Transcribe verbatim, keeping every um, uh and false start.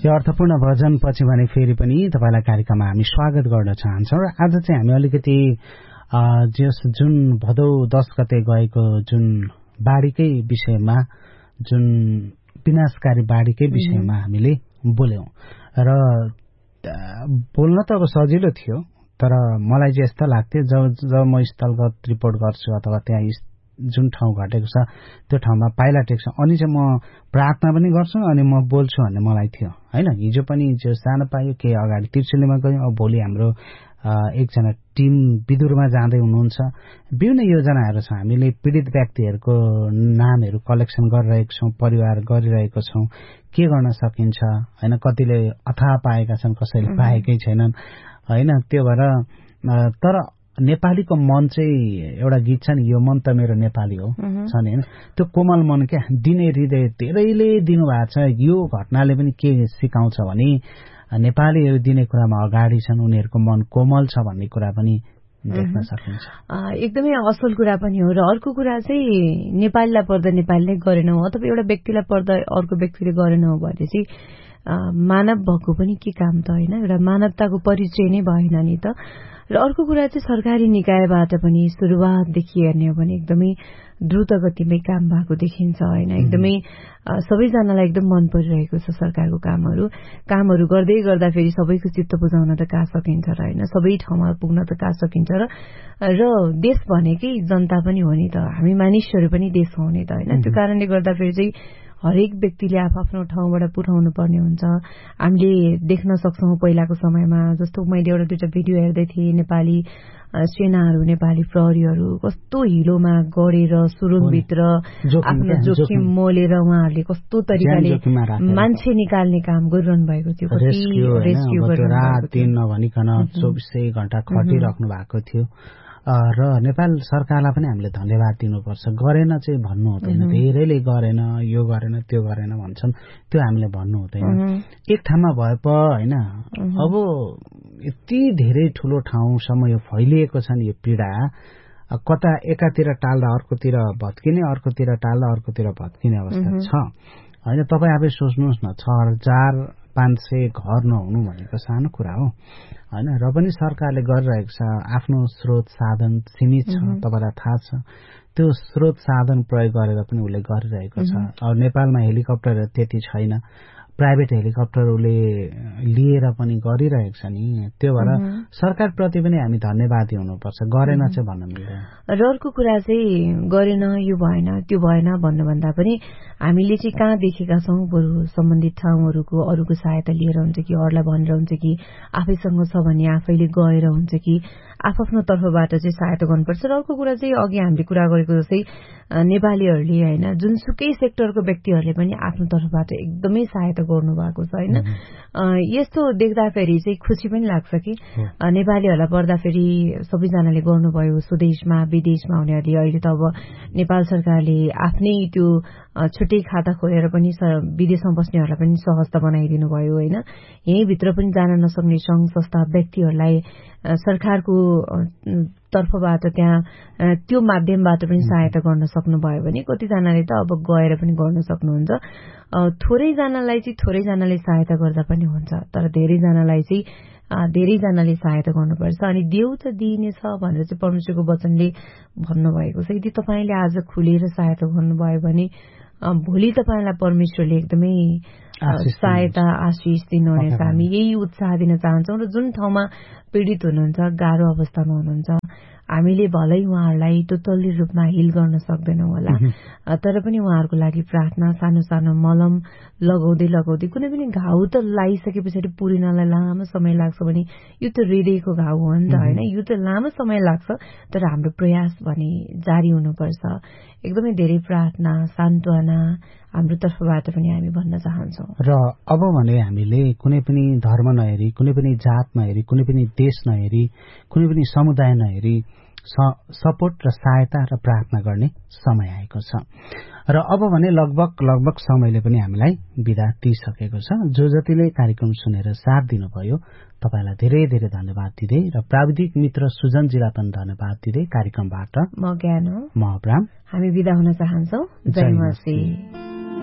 यो अर्थपूर्ण भजन पछि भने फेरि पनि तपाईलाई कार्यक्रममा हामी स्वागत गर्न चाहन्छौं र आज चाहिँ हामी अलिकति जस जुन भदौ दस गते गएको जुन बाढीकै विषयमा जुन विनाशकारी बाढीकै विषयमा हामीले बोल्यौं र बोल्न त अब सजिलो थियो तर मलाई चाहिँ यस्तो लाग्थ्यो जब जब म स्थलगत रिपोर्ट गर्छु अथवा त्यहाँ जुन ठाउँ घटेको छ त्यो ठाउँमा पाइला टेक्छु अनि चाहिँ म प्रार्थना पनि गर्छु अनि म बोल्छु भन्ने मलाई थियो हैन। हिजो पनि जो जान पायो केही अगाडि त्रिशुलीमा गयौं। अब भोलि हाम्रो एकजना टिम विदुरमा जाँदै हुनुहुन्छ। विभिन्न योजनाहरू छ। हामीले पीडित व्यक्तिहरूको नामहरू कलेक्सन गरिरहेको छौं, परिवार गरिरहेको छौं, के गर्न सकिन्छ हैन। कतिले अथाह पाएका छन्, कसैले पाएकै छैनन् हैन। त्यो भएर तर नेपालीको मन चाहिँ एउटा गीत छ नि, यो मन त मेरो नेपाली हो छ नि हैन। त्यो कोमल मन क्या दिने हृदय धेरैले दिनुभएको छ। यो घटनाले पनि के सिकाउँछ भने नेपालीहरू दिने कुरामा अगाडि छन्, उनीहरूको मन कोमल छ भन्ने कुरा पनि देख्न सकिन्छ। एकदमै असल कुरा पनि हो। र अर्को कुरा चाहिँ नेपालीलाई पर्दा नेपालीले गरेनौ अथवा एउटा व्यक्तिलाई पर्दा अर्को व्यक्तिले गरेनौ भने चाहिँ मानव भएको पनि के काम त हैन। एउटा मानवताको परिचय नै भएन नि त। र अर्को कुरा चाहिँ सरकारी निकायबाट पनि सुरुवातदेखि हेर्ने हो भने एकदमै द्रुत गतिमै काम भएको देखिन्छ हैन। एकदमै सबैजनालाई एकदम मन परिरहेको छ सरकारको कामहरू। कामहरू गर्दै गर्दा फेरि सबैको चित्त बुझाउन त कहाँ सकिन्छ र हैन। सबै ठाउँमा पुग्न त कहाँ सकिन्छ र र देश भनेकै जनता पनि हो नि त। हामी मानिसहरू पनि देश हो नि त हैन। त्यो कारणले गर्दा फेरि चाहिँ हरेक व्यक्तिले आफ्नो ठाउँबाट पुर्याउनु पर्ने हुन्छ। हामीले देख्न सक्छौं पहिलाको समयमा जस्तो मैले एउटा दुईटा भिडियो हेर्दै थिएँ, नेपाली सेनाहरू नेपाली प्रहरीहरू कस्तो हिलोमा गडेर सुरुङभित्र आफ्नो जोखिम मोलेर उहाँहरूले कस्तो तरिकाले मान्छे निकाल्ने काम गरिरहनु भएको थियो। रेस्क्यु रात दिन नभनिकन चौबिसै घण्टा खटिराख्नु भएको थियो। र नेपाल सरकारलाई पनि हामीले धन्यवाद दिनुपर्छ। गरेन चाहिँ भन्नु हुँदैन, धेरैले गरेन, यो गरेन त्यो गरेन भन्छन्, त्यो हामीले भन्नु हुँदैन। एक ठाउँमा भए प हैन। अब यति धेरै ठूलो ठाउँसम्म यो फैलिएको छ नि यो पीडा, कता एकातिर टाल्दा अर्कोतिर भत्किने, अर्कोतिर टाल्दा अर्कोतिर भत्किने अवस्था छ हैन। तपाई आफै सोच्नुहोस् न, छ हजार पाँच सय घर नहुनु भनेको सानो कुरा हो हैन। र पनि सरकारले गरिरहेको छ। आफ्नो स्रोत साधन सीमित छ, तपाईलाई थाहा छ। त्यो स्रोत साधन प्रयोग गरेर पनि उसले गरिरहेको छ। अब नेपालमा हेलिकप्टरहरू त्यति छैन, प्राइभेट हेलिकप्टरले लिएर पनि गरिरहेको छ नि। त्यो भएर सरकारप्रति पनि हामी धन्यवादी हुनुपर्छ। गरेन चाहिँ भन्न मिल्दैन। र अर्को कुरा चाहिँ गरेन, यो भएन, त्यो भएन भन्नुभन्दा पनि हामीले चाहिँ कहाँ देखेका छौं, बरु सम्बन्धित ठाउँहरूको अरूको सहायता लिएर हुन्छ कि अरूलाई भनेर हुन्छ कि आफैसँग छ भने आफैले गएर हुन्छ कि आफ्नो तर्फबाट चाहिँ सहायता गर्नुपर्छ। र अर्को कुरा चाहिँ अघि हामीले कुरा गरेको जस्तै नेपालीहरूले हैन जुनसुकै सेक्टरको व्यक्तिहरूले पनि आफ्नो तर्फबाट एकदमै सहायता गर्नु भएको छ हैन। यस्तो देख्दाखेरि चाहिँ खुसी पनि लाग्छ कि नेपालीहरूलाई पर्दाखेरि सबैजनाले गर्नुभयो। स्वदेशमा विदेशमा हुनेहरूले अहिले त अब नेपाल सरकारले आफ्नै त्यो छुट्टै खाता खोलेर पनि विदेशमा बस्नेहरूलाई पनि सहजता बनाइदिनु भयो हैन। यही भित्र पनि जान नसक्ने संघ संस्था व्यक्तिहरूलाई सरकारको तर्फबाट त्यहाँ त्यो माध्यमबाट पनि सहायता गर्न सक्नुभयो भने कतिजनाले त अब गएर पनि गर्न सक्नुहुन्छ। थोरैजनालाई चाहिँ थोरैजनाले सहायता गर्दा पनि हुन्छ, तर धेरैजनालाई चाहिँ धेरैजनाले सहायता गर्नुपर्छ। अनि देऊ त दिइनेछ भनेर चाहिँ परमेश्वरको वचनले भन्नुभएको छ। यदि तपाईले आज खुलेर सहायता गर्नुभयो भने भोलि तपाईलाई परमेश्वरले एकदमै सहायता आशिष दिनुहुनेछ। हामी यही उत्साह दिन चाहन्छौं। र जुन ठाउँमा पीडित हुनुहुन्छ, गाह्रो अवस्थामा हुनुहुन्छ, हामीले भलै उहाँहरूलाई टोटल्ली रूपमा हिल गर्न सक्दैनौं होला, तर पनि उहाँहरूको लागि प्रार्थना, सानो सानो मलम लगाउँदै लगाउँदै कुनै पनि घाउ त लगाइसके पछाडि पुरिनलाई लामो समय लाग्छ भने यो त हृदयको घाउ हो नि त हैन। यो त लामो समय लाग्छ, तर हाम्रो प्रयास भने जारी हुनुपर्छ। एकदमै धेरै प्रार्थना, सान्त्वना हाम्रो तर्फबाट पनि हामी भन्न चाहन्छौं। र अब भने हामीले कुनै पनि धर्म नहेरी, कुनै पनि जात नहेरी, कुनै पनि देश नहेरी, कुनै पनि समुदाय नहेरी सपोर्ट र सहायता र प्रार्थना गर्ने समय आएको छ। र अब भने लगभग लगभग समयले पनि हामीलाई बिदा दिइसकेको छ। जो जतिले कार्यक्रम सुनेर साथ दिनुभयो तपाईलाई धेरै धेरै धन्यवाद दिँदै र प्राविधिक मित्र सुजनजीलाई पनि धन्यवाद दिँदै कार्यक्रमबाट म ज्ञान हो, म अब्राम, हामी बिदा हुन चाहन्छौं। जय मसीह।